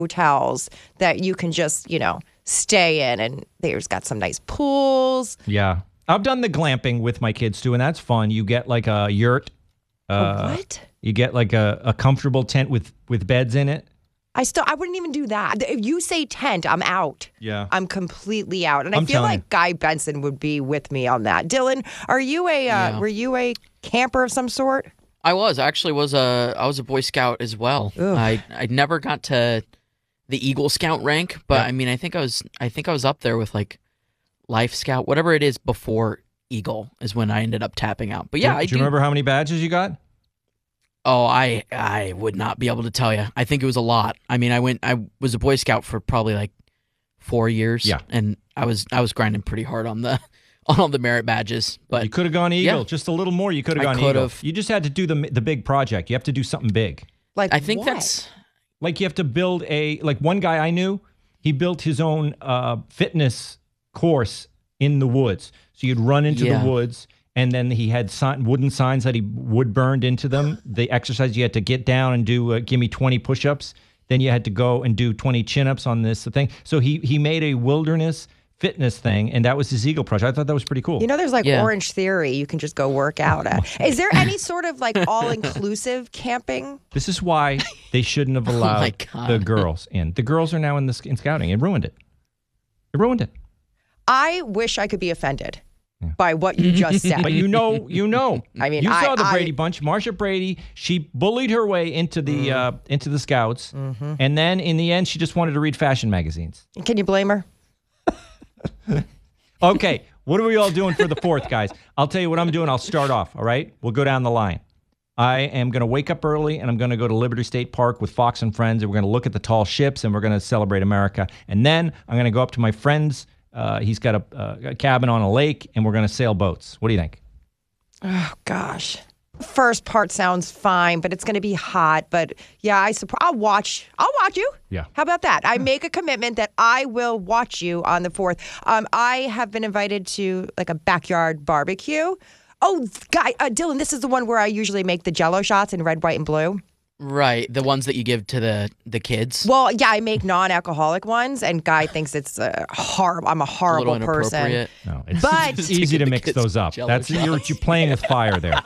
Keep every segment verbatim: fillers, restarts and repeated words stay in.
hotels that you can just, you know, stay in, and there's got some nice pools. Yeah. I've done the glamping with my kids too, and that's fun. You get like a yurt. Uh, a what? You get like a, a comfortable tent with, with beds in it. I still, I wouldn't even do that. If you say tent, I'm out. Yeah. I'm completely out. And I'm I feel like you. Guy Benson would be with me on that. Dylan, are you a, uh, Yeah. were you a camper of some sort? I was I actually was a I was a Boy Scout as well. Ugh. I I never got to the Eagle Scout rank, but Yeah. I mean I think I was I think I was up there with like Life Scout, whatever it is before Eagle is when I ended up tapping out. But yeah, do, I do you remember how many badges you got? Oh, I I would not be able to tell you. I think it was a lot. I mean, I went I was a Boy Scout for probably like four years. Yeah. And I was I was grinding pretty hard on the on all the merit badges. But You could have gone Eagle. yeah. Just a little more. You could have I gone Eagle. could've. You just had to do the the big project. You have to do something big. Like I think what? that's Like you have to build a, like one guy I knew, he built his own uh, fitness course in the woods. So you'd run into Yeah. the woods, and then he had sign, wooden signs that he wood burned into them. The exercise, you had to get down and do, uh, give me twenty push-ups. Then you had to go and do twenty chin-ups on this thing. So he he made a wilderness fitness thing, and that was his Eagle project. I thought that was pretty cool. You know, there's like Yeah. Orange Theory. You can just go work out at. Is there any sort of like all-inclusive camping? This is why they shouldn't have my allowed God. the girls in. The girls are now in the in scouting. It ruined it. It ruined it. I wish I could be offended by what you just said. But you know, you know. I mean, you I- saw the I- Brady Bunch. Marsha Brady, she bullied her way into the Mm. uh, into the Scouts, Mm-hmm. and then in the end, she just wanted to read fashion magazines. Can you blame her? Okay, what are we all doing for the fourth, guys? I'll tell you what I'm doing. I'll start off. All right, we'll go down the line. I am going to wake up early, and I'm going to go to Liberty State Park with Fox and friends, and we're going to look at the tall ships, and we're going to celebrate America. And then I'm going to go up to my friend's. Uh, he's got a, uh, a cabin on a lake, and we're going to sail boats. What do you think? Oh, gosh. First part sounds fine, but it's going to be hot. But yeah, I suppose I'll watch. I'll watch you. Yeah. How about that? I make a commitment that I will watch you on the fourth. Um, I have been invited to like a backyard barbecue. Oh, guy, uh, Dylan, this is the one where I usually make the Jell-O shots in red, white, and blue. right. The ones that you give to the the kids. Well, yeah, I make non-alcoholic ones, and Guy thinks it's a horrible. I'm a a horrible little person. inappropriate. No, it's, But- it's easy to The mix kids those up. Jell-O That's you're, you're playing with fire there.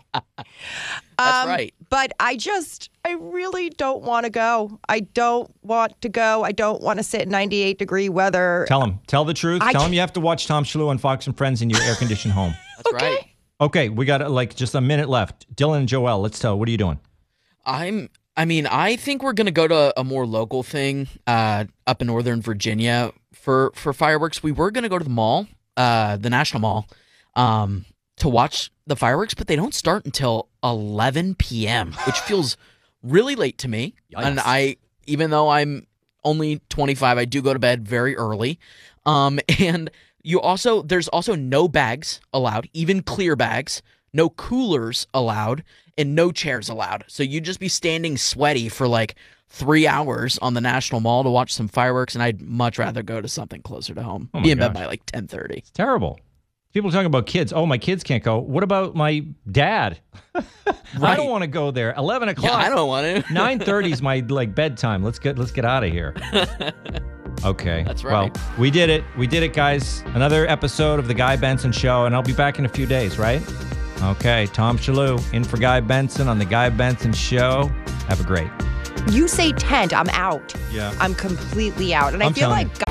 That's Um, right. But I just, I really don't want to go. I don't want to go. I don't want to sit in ninety-eight degree weather. Tell him. Tell the truth. I Tell him can't- you have to watch Tom Shalhoub on Fox and Friends in your air-conditioned home. That's right. Okay, we got uh, like just a minute left. Dylan and Joel, let's tell. What are you doing? I'm. I mean, I think we're gonna go to a more local thing uh, up in Northern Virginia for for fireworks. We were gonna go to the mall, uh, the National Mall, um, to watch the fireworks, but they don't start until eleven p.m., which feels really late to me. And I, even though I'm only twenty-five, I do go to bed very early. Um, and you also there's also no bags allowed, even clear bags. No coolers allowed, and no chairs allowed. So you'd just be standing sweaty for like three hours on the National Mall to watch some fireworks, and I'd much rather go to something closer to home. Oh my be in bed gosh. by like ten thirty. It's terrible. People are talking about kids. Oh, my kids can't go. What about my dad? I Right. don't want to go there. Eleven o'clock. Yeah, I don't want to. Nine thirty is my like bedtime. Let's get let's get out of here. Okay. That's Well, right. we did it. We did it, guys. Another episode of the Guy Benson Show, and I'll be back in a few days, right? Okay. Tom Shalhoub in for Guy Benson on the Guy Benson Show. Have a great. You say tent, I'm out. Yeah. I'm completely out. And I I'm feel telling like